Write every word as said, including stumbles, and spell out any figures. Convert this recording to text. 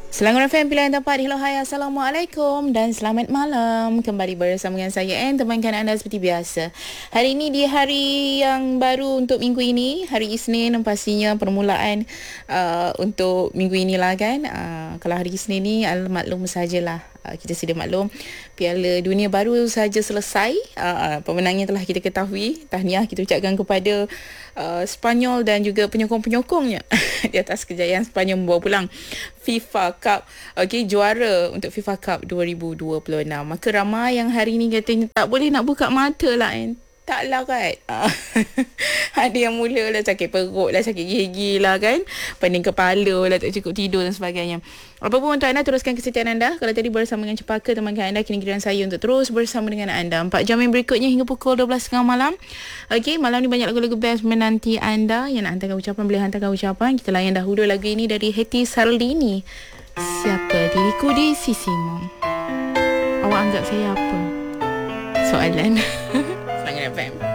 Selangor F M pilihan tempat. Hello, hai, Assalamualaikum dan selamat malam. Kembali bersama dengan saya Anne, temankan anda seperti biasa. Hari ini di hari yang baru untuk minggu ini, hari Isnin, pastinya permulaan uh, untuk minggu inilah kan. Uh, kalau hari Isnin ni, al-maklum sajalah. Uh, kita sedia maklum, Piala Dunia baru saja selesai. Uh, pemenangnya telah kita ketahui. Tahniah kita ucapkan kepada uh, Sepanyol dan juga penyokong-penyokongnya di atas kejayaan Sepanyol membawa pulang FIFA Cup, okey, juara untuk FIFA Cup dua ribu dua puluh enam. Maka ramai yang hari ni katanya tak boleh nak buka mata lah, kan? Taklah kan. Ada yang mulalah sakit perut lah, sakit gigi lah kan, pening kepala lah, tak cukup tidur dan sebagainya. Apapun untuk anda, teruskan kesetiaan anda. Kalau tadi bersama dengan Cepaka, temankan anda, kini giliran saya untuk terus bersama dengan anda empat jam yang berikutnya hingga pukul dua belas tiga puluh malam. Okey, malam ni banyak lagu-lagu best menanti anda. Yang nak hantarkan ucapan, boleh hantarkan ucapan. Kita layan dahulu lagu ini dari Hetty Sarlini, Siapa Diriku di Sisimu. Awak anggap saya apa? Soalan. Selangor F M.